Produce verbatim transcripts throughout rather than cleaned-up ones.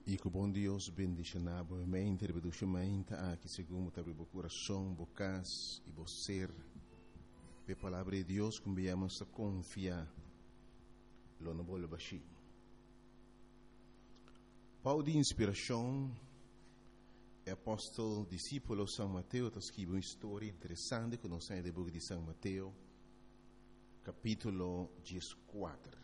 E que o bom Deus bendicionar a mente, rebeduchamente aqui segundo o coração, bocas e o ser. A palavra de Deus que viemos a confiar, lo não vou baixar. Pau de inspiração, o apóstolo discípulo São Mateus está escrevendo uma história interessante que nós temos do livro de São Mateus, capítulo quatro.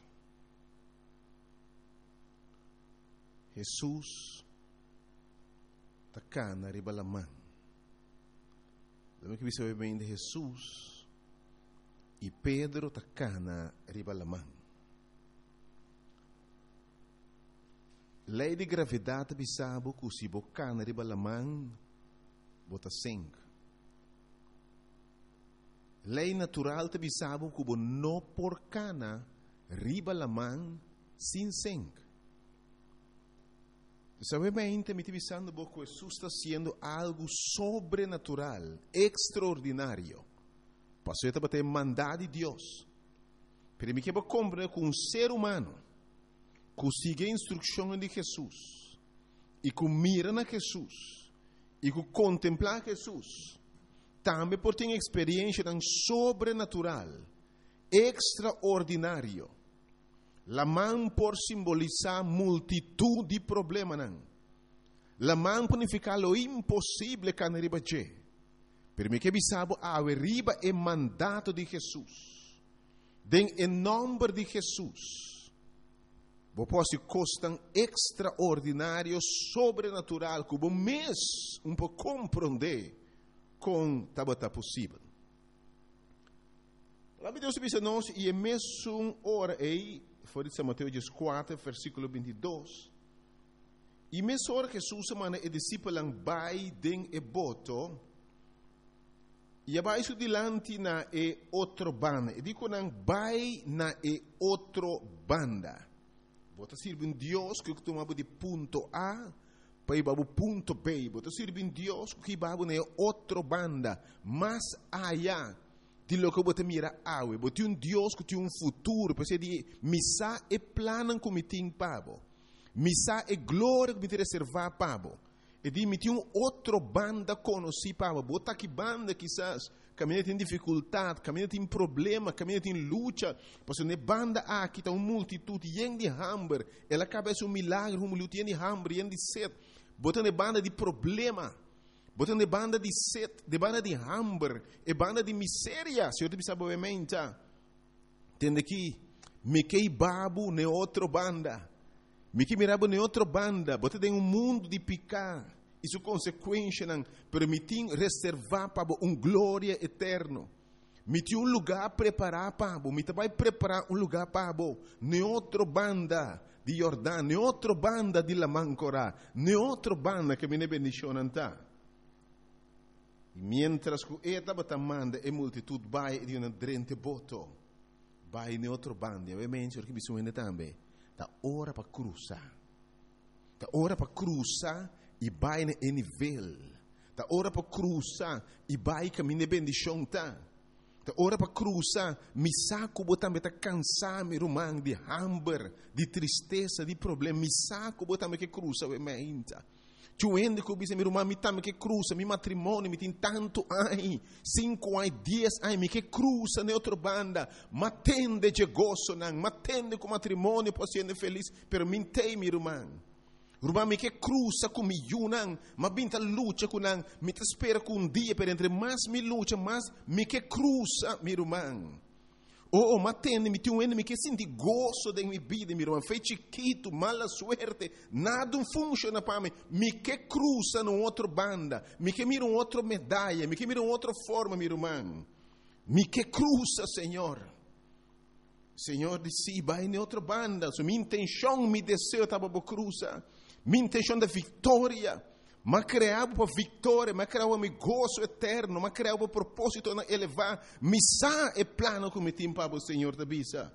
Jesus está cá na ribalamã. Lembra que você vai bem de Jesus e Pedro está cá na ribalamã. Lei de gravidade bisabo que se boca na ribalamã bota sangue. Lei natural te bisabo que bo no por cana ribalamã sem sangue. Sabemente, me divisando um pouco, Jesus está sendo algo sobrenatural, extraordinário. Passou a ter mandado de Deus. Mas me quero compreender que um ser humano que sigue a instrução de Jesus e que mira na Jesus e que contempla Jesus, também pode ter uma experiência tão sobrenatural, extraordinário. La mão por simbolizar multitud de problemas. La mão por significar lo impossível que não riba c'è. Per me che bisabo a riba é mandato de Jesus. Den em nome de Jesus. Vos posso costar extraordinário, sobrenatural, que vos mês um pouco compreender com tabata possível. A palavra de Deus diz a nós, e é mesmo hora aí, foi de São Mateus quatro, versículo vinte e dois. E mesmo hora que Jesus manda e discípulo vai den e boto, e vai su dilante na e outro banda. E dico nang vai na e outro banda. Bota sirve um Deus que tomava de ponto A para ir para o ponto B. Bota sirve um Deus que vai na outro banda, mais allá de lo que você mira awe, você tem um Deus que tem um futuro, para de missa e plano que me tem pabo, missa e glória que me tem reservar pabo, e de me tem um outro banda conheci pabo, bota que banda quizás caminha tem dificuldade, caminha tem problema, caminha tem luta, porque ne banda aqui está uma multitud yen de hambre, ela cabeça um milagre, um luta yen de hambre, yen de sede, bota ne banda de problema. Botando de banda de sede, de banda de hambre, e banda de miséria. Se eu te pensar obviamente, tende que me que babu ne outra banda, me que mirabo ne outra banda. Bote tem um mundo de picar. Isso consequência não permitir reservar para um glória eterno. Me tem um lugar preparar para bo, me vai preparar um lugar para bo, ne outra banda de Jordão, ne outra banda de la Mancora, ne outra banda que me ne bendicionanta. E mientras que esta batamanda e multitud vai de uma drente boto, vai em outro bando, e ovviamente perché bisogna também, da ora para cruzar, da ora para cruzar e vai em nível, da ora para cruzar e vai caminhar bendição tá, da ora para cruzar, mi saco botambe tá cansar mi rumang de hambre, de tristeza, de problema, mi saco botambe que cruza ovviamente. Chuende que eu disse, meu irmão, me tame que cruza, meu matrimônio, me tem tanto ai, cinco ai, dez ai, me que cruza na outra banda, matende de gozo, não, matende com matrimônio, posso ser feliz, pero me tem, meu irmão. Irmão, me que cruza com mi não, mas binta luta com não, me te espera com um dia, per entre mais me luta, mais me que cruza, meu irmão. Oh, matende, me tem um ene, me que senti gozo da minha vida, meu irmão. Foi chiquito, mala suerte, nada funciona para mim. Me que cruza numa outra banda, me que mira uma outra medalha, me que mira uma outra forma, meu irmão. Me que cruza, Senhor. Senhor disse, vai em outra banda. So, minha intenção, meu desejo estava para cruzar. Minha intenção da vitória. Mas criava para vitória, mas criava para gozo eterno, mas criava para propósito de elevar. Missa é plano que me tem para o Senhor da bisa.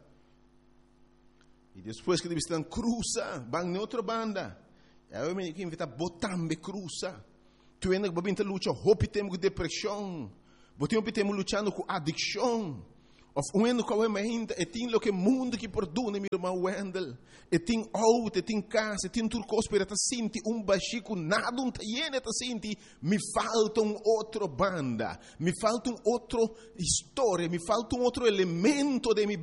E depois que ele está cruza, vai em outra banda. Eu me que invita botambe cruza. Tu ainda que babinta luta, hope temos com depressão. Botinho temos lutando com adicção. Of uendo kwa we mainda, e tin lo que mundo que perdona, mi irmão Wendel. E tin auto, e tin casa, e tin turcos per ta sinti un bachico nada un tayene ta sinti, mi falta un outro banda, mi falta un outro storia, mi falta un outro elemento de mi